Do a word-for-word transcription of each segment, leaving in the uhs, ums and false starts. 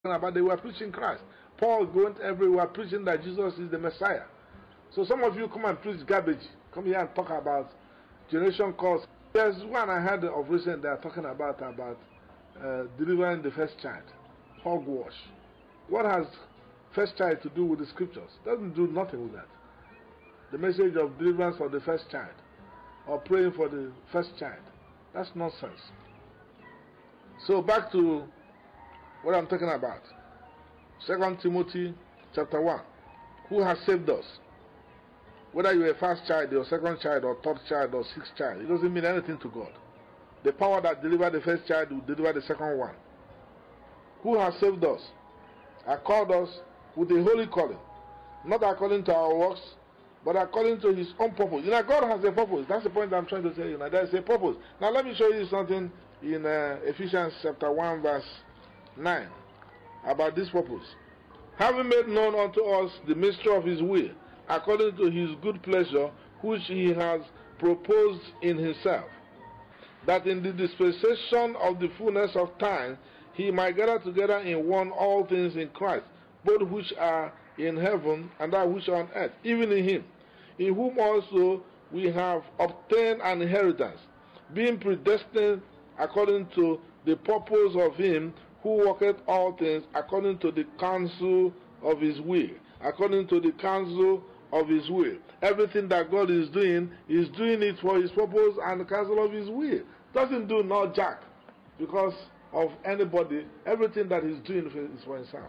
about, they were preaching Christ. Paul went everywhere preaching that Jesus is the Messiah. So some of you come and preach garbage. Come here and talk about generation calls. There's one I heard of recent they are talking about about uh, delivering the first child. Hogwash. What has first child to do with the scriptures? Doesn't do nothing with that. The message of deliverance of the first child or praying for the first child. That's nonsense. So back to what I'm talking about. Second Timothy chapter one. Who has saved us? Whether you're a first child, or second child, or third child, or sixth child, it doesn't mean anything to God. The power that delivered the first child will deliver the second one. Who has saved us? And called us with a holy calling, not according to our works, but according to His own purpose. You know, God has a purpose. That's the point I'm trying to tell you. Now, there is a purpose. Now, let me show you something in uh, Ephesians chapter one, verse nine, about this purpose. Having made known unto us the mystery of His will, according to His good pleasure, which He has proposed in Himself, that in the dispensation of the fullness of time He might gather together in one all things in Christ, both which are in heaven and that which are on earth, even in Him, in whom also we have obtained an inheritance, being predestined according to the purpose of Him who worketh all things according to the counsel of His will. According to the counsel of His will. Everything that God is doing, is doing it for His purpose and the counsel of His will. Doesn't do no jack because of anybody. Everything that He's doing is for Himself.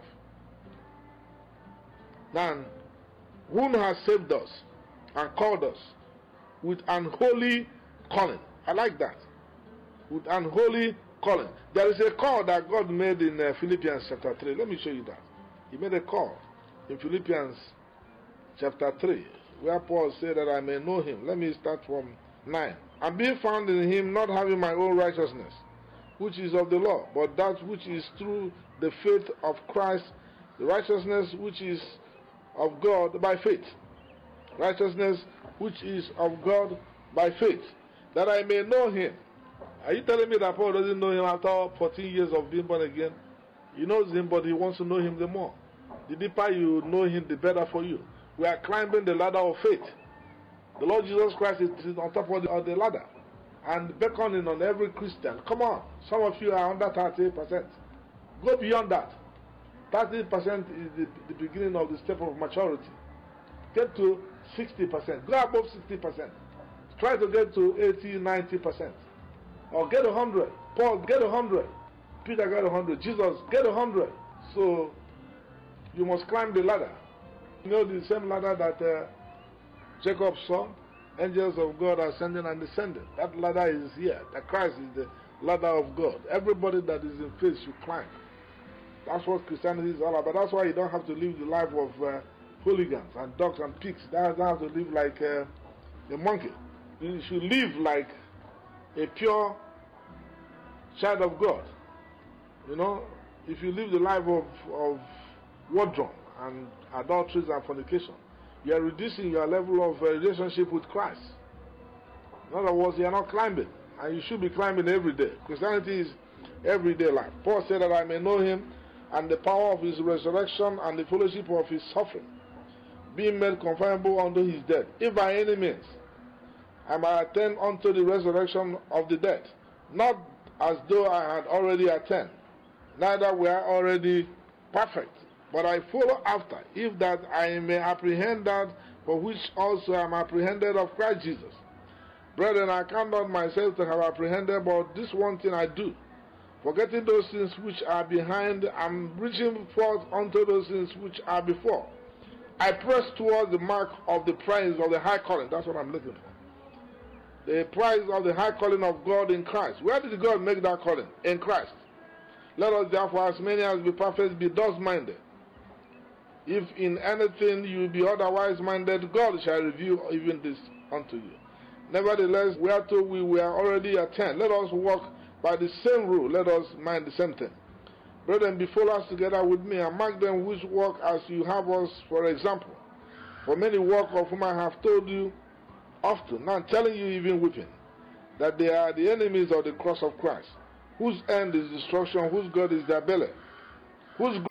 Now, whom has saved us and called us with an holy calling. I like that. With an holy calling. There is a call that God made in uh, Philippians chapter three. Let me show you that. He made a call in Philippians chapter three, where Paul said that I may know Him. Let me start from nine. And being found in Him, not having my own righteousness, which is of the law, but that which is through the faith of Christ, the righteousness which is of God by faith. Righteousness which is of God by faith, that I may know Him. Are you telling me that Paul doesn't know Him after fourteen years of being born again? He knows Him, but he wants to know Him the more. The deeper you know Him, the better for you. We are climbing the ladder of faith. The Lord Jesus Christ is on top of the, of the ladder and beckoning on every Christian. Come on, some of you are under thirty percent. Go beyond that. thirty percent is the, the beginning of the step of maturity. Get to sixty percent. Go above sixty percent. Try to get to eighty, ninety percent. Or get a hundred. Paul, get a hundred. Peter got a hundred. Jesus, get a hundred. So, you must climb the ladder. You know the same ladder that uh, Jacob saw? Angels of God are ascending and descending. That ladder is here. That Christ is the ladder of God. Everybody that is in faith should climb. That's what Christianity is all about. That's why you don't have to live the life of uh, hooligans and dogs and pigs. You don't have to live like uh, a monkey. You should live like a pure child of God. You know, if you live the life of, of wardrobe and adulteries and fornication, you are reducing your level of uh, relationship with Christ. In other words, you are not climbing, and you should be climbing every day. Christianity is everyday life. Paul said that I may know Him and the power of His resurrection and the fellowship of His suffering, being made conformable unto His death, if by any means I might attain unto the resurrection of the dead. Not as though I had already attained, neither were I already perfect, but I follow after, if that I may apprehend that for which also I am apprehended of Christ Jesus. Brethren, I count not myself to have apprehended, but this one thing I do, forgetting those things which are behind, and reaching forth unto those things which are before. I press towards the mark of the prize of the high calling. That's what I'm looking for. The prize of the high calling of God in Christ. Where did God make that calling? In Christ. Let us therefore, as many as be perfect, be thus minded. If in anything you be otherwise minded, God shall reveal even this unto you. Nevertheless, whereto we were already attained, let us walk by the same rule, let us mind the same thing. Brethren, be followers together with me, and mark them which walk as you have us for example. For many walk of whom I have told you often, now telling you even weeping, that they are the enemies of the cross of Christ, whose end is destruction, whose God is their belly, whose